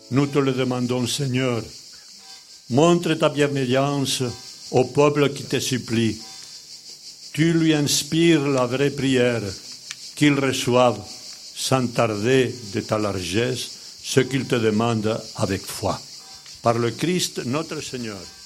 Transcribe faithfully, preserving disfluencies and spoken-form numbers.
Nous te le demandons, Seigneur. Montre ta bienveillance au peuple qui te supplie. Tu lui inspires la vraie prière, qu'il reçoive sans tarder de ta largesse ce qu'il te demande avec foi. Par le Christ notre Seigneur.